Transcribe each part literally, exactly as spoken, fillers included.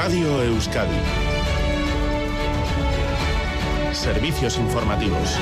Radio Euskadi. Servicios informativos.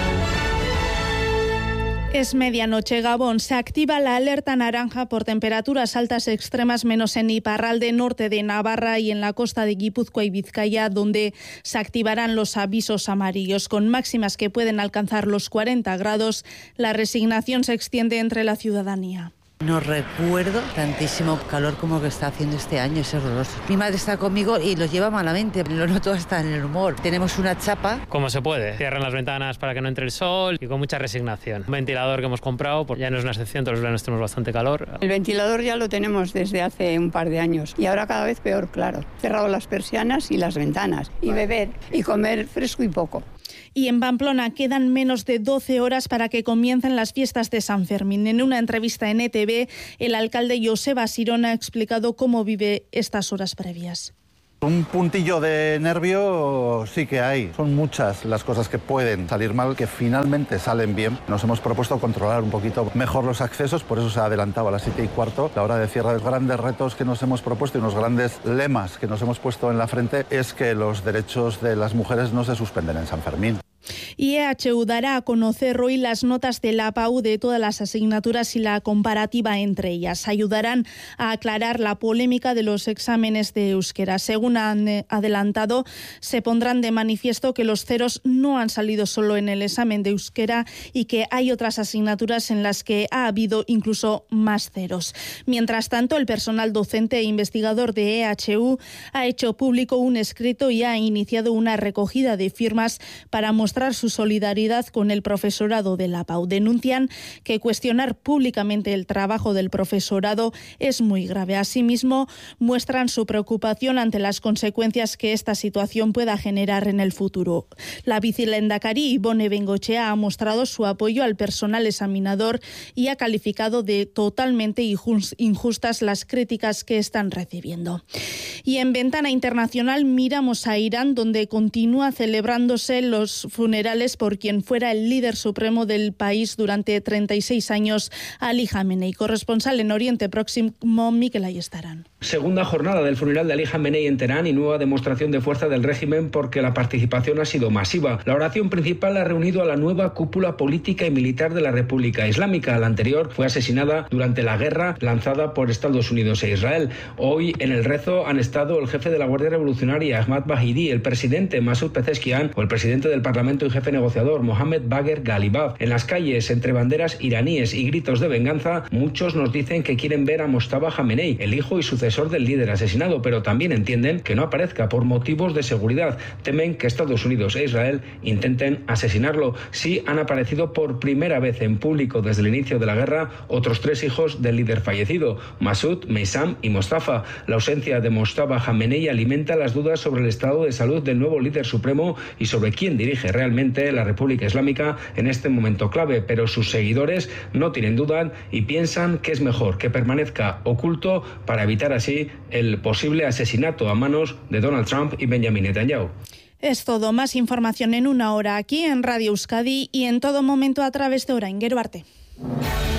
Es medianoche, Gabón. Se activa la alerta naranja por temperaturas altas extremas, menos en Iparralde, norte de Navarra y en la costa de Guipúzcoa y Vizcaya, donde se activarán los avisos amarillos. Con máximas que pueden alcanzar los cuarenta grados, la resignación se extiende entre la ciudadanía. No recuerdo tantísimo calor como que está haciendo este año, es horroroso. Mi madre está conmigo y lo lleva malamente, lo noto hasta en el humor. Tenemos una chapa. Como se puede, cierran las ventanas para que no entre el sol y con mucha resignación. Un ventilador que hemos comprado, pues ya no es una excepción, todos los veranos tenemos bastante calor. El ventilador ya lo tenemos desde hace un par de años y ahora cada vez peor, claro. Cerrado las persianas y las ventanas y beber y comer fresco y poco. Y en Pamplona quedan menos de doce horas para que comiencen las fiestas de San Fermín. En una entrevista en E T V, el alcalde Joseba Sirón ha explicado cómo vive estas horas previas. Un puntillo de nervio sí que hay. Son muchas las cosas que pueden salir mal, que finalmente salen bien. Nos hemos propuesto controlar un poquito mejor los accesos, por eso se ha adelantado a las siete y cuarto. La hora de cierre, los grandes retos que nos hemos propuesto y unos grandes lemas que nos hemos puesto en la frente es que los derechos de las mujeres no se suspenden en San Fermín. Y E H U dará a conocer hoy las notas de la P A U de todas las asignaturas y la comparativa entre ellas. Ayudarán a aclarar la polémica de los exámenes de euskera. Según han adelantado, se pondrán de manifiesto que los ceros no han salido solo en el examen de euskera y que hay otras asignaturas en las que ha habido incluso más ceros. Mientras tanto, el personal docente e investigador de E H U ha hecho público un escrito y ha iniciado una recogida de firmas para mostrar su solidaridad con el profesorado de la P A U. Denuncian que cuestionar públicamente el trabajo del profesorado es muy grave. Asimismo, muestran su preocupación ante las consecuencias que esta situación pueda generar en el futuro. La vicelehendakari Ibone Bengoechea ha mostrado su apoyo al personal examinador y ha calificado de totalmente injustas las críticas que están recibiendo. Y en Ventana Internacional miramos a Irán, donde continúa celebrándose los funerales por quien fuera el líder supremo del país durante treinta y seis años, Ali Jamenei. Corresponsal en Oriente Próximo, Mikel Ayestarán. Segunda jornada del funeral de Ali Jamenei en Teherán y nueva demostración de fuerza del régimen porque la participación ha sido masiva. La oración principal ha reunido a la nueva cúpula política y militar de la República Islámica. La anterior fue asesinada durante la guerra lanzada por Estados Unidos e Israel. Hoy en el rezo han estado el jefe de la Guardia Revolucionaria, Ahmad Bahidi, el presidente Masoud Pezeshkian o el presidente del Parlamento y jefe negociador, Mohamed Bagher Ghalibaf. En las calles, entre banderas iraníes y gritos de venganza, muchos nos dicen que quieren ver a Mojtaba Jamenei, el hijo y sucesor del líder asesinado, pero también entienden que no aparezca por motivos de seguridad. Temen que Estados Unidos e Israel intenten asesinarlo. Sí han aparecido por primera vez en público desde el inicio de la guerra otros tres hijos del líder fallecido, Masoud, Meissam y Mostafa. La ausencia de Mojtaba Jamenei alimenta las dudas sobre el estado de salud del nuevo líder supremo y sobre quién dirige realmente la República Islámica en este momento clave, pero sus seguidores no tienen duda y piensan que es mejor que permanezca oculto para evitar así el posible asesinato a manos de Donald Trump y Benjamin Netanyahu. Es todo. Más información en una hora aquí en Radio Euskadi y en todo momento a través de Orain. Gero arte.